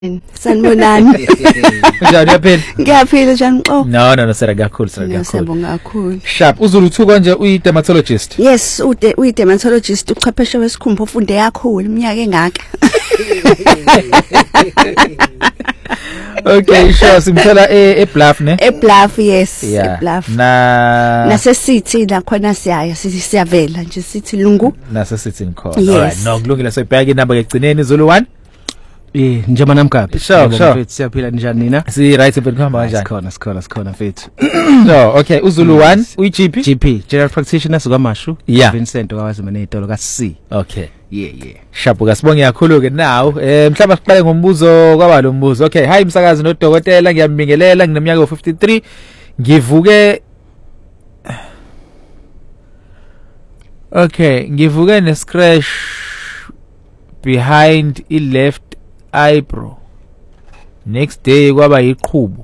Sanibonani. Njani yaphela? Ngiyaphila njani xo? No, sera kakhulu, Ngiyabonga kakhulu. Sharp, Uzulu Thuka nje uyi-dermatologist. Yes, uyi-dermatologist, uchwepheshe wesikhumba ufunde kakhulu iminyaka engaka. Okay, sure, simthola eBluff ne? eBluff, yes, Yeah. eBluff. Nase City nakhona siyavela nje sithi lungu. City ngikhona. Yes. Alright, no kulungile so ibheka inamba ngegcineni Zulu 1. Njengoba namkapi. Sure. Siyaphila njani nina? Si right bekuhamba kanjani? Sikhona mfethu. No, okay, uZulu 1 uyi-GP? GP, General Practitioner sukaMashu. Yeah. Vincent wakwazima nezitolo ka-C. Okay. Yeah. Sharp, kasibonge kakhulu ke now. Mhlawumbe siqale ngombuzo kwaba lo mbuzo. Okay, hi msakazi nodokotela, ngiyambingelela ngineminyaka o53. Ngivuke ne-scratch behind i-left eyebrow. Next day kwaba yiqhubu.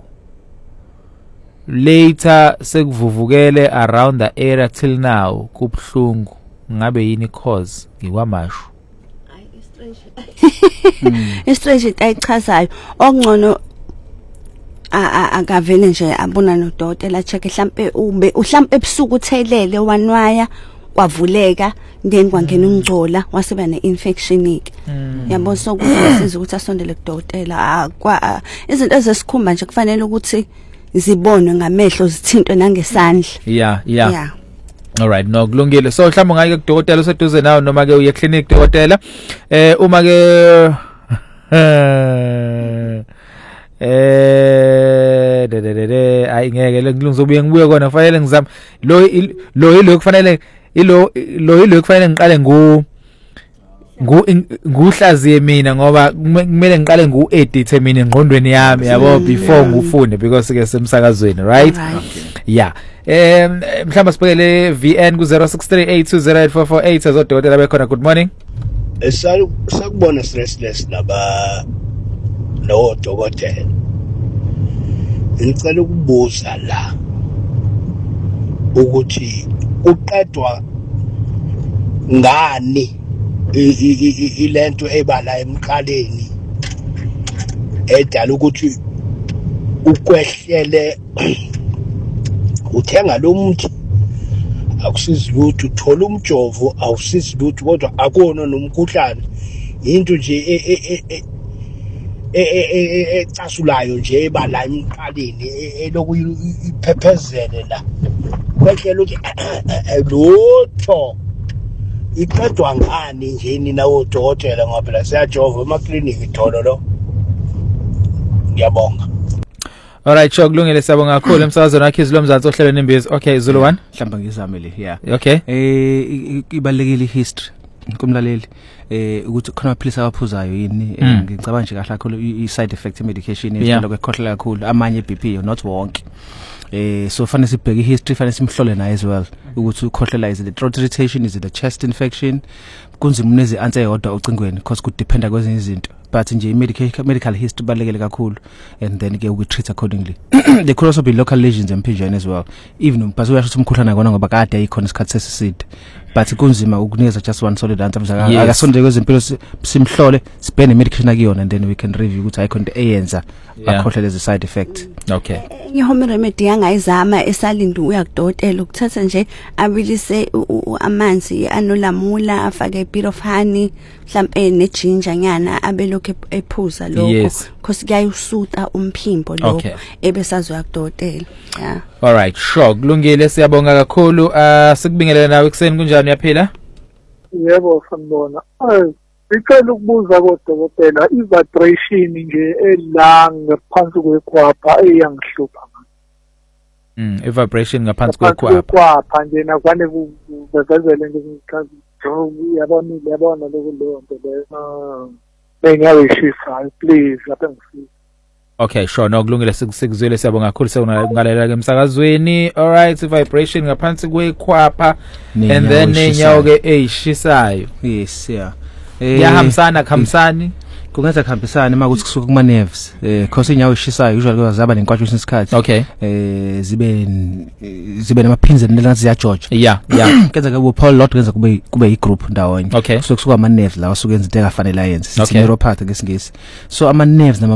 Later sekuvuvukele around the area till now kubhlungu. Ngabe yini cause ngikwamashu? I-stretch ayichazayo okungcono akavele nje abona nodokotela check mhlambe ebusuku uthelele wanwaya kwavuleka then kwangena ungcola waseba ne-infection yabo sokusiza ukuthi asondele kudokotela izinto ezesikhumba nje kufanele ukuthi zibonwe ngamehlo zithintwe nangesandla. Yeah. Alright, no kulungile. So mhlawumbe ngake kudokotela useduze nawe noma ke uye clinic dokotela. Uma ke ayi ngeke ngizobuye ngibuye kona kufanele ngizame lo kufanele lo kufanele ngiqale nguhlaziye mina ngoba kumele ngiqale ngu-edit mina engqondweni yami yabo before ngufunde because ke semsakazweni right. Yeah. Mhlawumbe sibekele VN ku 0638208448 azodokotela bekhona. Good morning. Sakubona stressless lo dokotela. Ngicela ukubuza la ukuthi uqedwa ngani ilento ebala emqaleni edala ukuthi ukwehlele uthenga lo muthi akusizi lutho, uthola umjovo awusizi lutho kodwa akona nomkhuhlane into nje ecasulayo nje ebala emqaleni eloku iphephezele la kwehlele ukuthi lutho iqedwa ngani nje nina odokotela ngoba phela siyajova emaklinikhi itholo lo. Ngiyabonga. Alright, kulungile siyabonga kakhulu emsakazweni wakhe izilo mzansi ohlelo nembizo. Okay, Zulu 1. Mhlamba ngizame le, yeah. Okay. Ibalekile history kumlaleli ukuthi khona amaphilisi awaphuzayo yini ngicabanga nje kahle kakhulu i-side effect medication ezidala kwekhohlela kakhulu amanye BP not wonke. So fanele sibheke history, fanele simhlole naye as well ukuthi ukhohlela is it a throat irritation, is it a chest infection, kunzima neze answer yodwa ocingweni because could depend kwezinye izinto, but nje medical history balekele kakhulu and then we treat accordingly. There could also be local lesions emphinjeni as well, even umphathi uyasho umkhuhlane kona ngoba kade ayikhona isikhathi sesiside, but kunzima ukunikeza just one solid answer akasondele kwezempilo simhlole sibhene medication akuyona and then we can review ukuthi ayikho into eyenza akhohlele as a side effect. Okay. Home remedy yangayizama esalinda uyakudokotela ukuthatha nje abilise amanzi anolamula afake a bit of honey mhlambe neginger nyana abelokho ephuza lokho because kuyayusuta umphimbo lokho ebesazoya kudokotela. Yeah. Alright, kulungile siyabonga kakhulu. Sikubingelele nawe ekseni kunjani uyaphila? Yebo sanibona. Ngicela ukubuza kodokotela i-vibration nje ela ngaphansi kwekhwapha eyangihlupha. I-vibration ngaphansi kwekhwapha nje nakwane kuvezele ngizikhazi yabona leyo nto leyo. Bengiyayishisa please lapha ngifisa. Okay, no kulungile sikuzwile siyabonga kakhulu sekungalela ke emsakazweni. Alright, vibration ngaphansi kwekhwapha and then nenyawo ke eyishisayo. Yes, yeah. Yahambisana khamsani kungenza kuhambisana makuthi kusuka kuma nerves because inyawo eshisayo usually kuzaba nenkwatsho isikhathi okay zibe namapins enelazi ziyajoja yeah kenza ke Paul lot kenza kube igroup ndawonye okay kusuka ama nerves lawa suke enza into engafanele ayenze Okay. neuropathy ngesingisi so ama nerves